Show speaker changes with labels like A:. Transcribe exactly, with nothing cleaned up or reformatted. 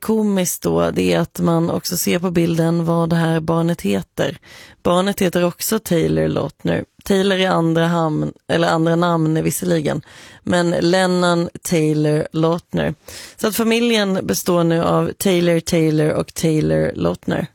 A: komiskt då, det är att man också ser på bilden vad det här barnet heter. Barnet heter också Taylor Lautner. Taylor är andra, hamn, eller andra namn visserligen, men Lennon Taylor Lautner. Så att familjen består nu av Taylor Taylor och Taylor Lautner.